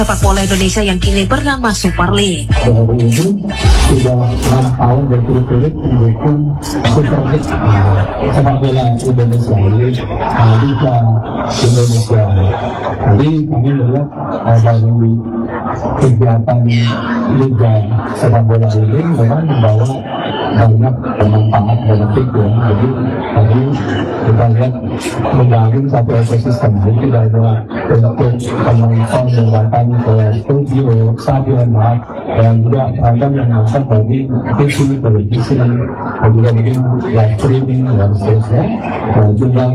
sepak bola Indonesia yang kini bernama Super League. Baru ini sudah 6 tahun berturut-turut mendukung Super League sepak bola Indonesia, Liga Indonesia. Jadi kami melihat dari kegiatan Liga sepak bola ini memang membawa banyak manfaat benefit ya. Jadi tadi kita lihat membangun satu ekosistem. Jadi tidak hanya untuk penonton mendatang ke studio, stadion, dan juga ada yang nonton dari TV, televisi, dan juga mungkin live streaming dan seterusnya.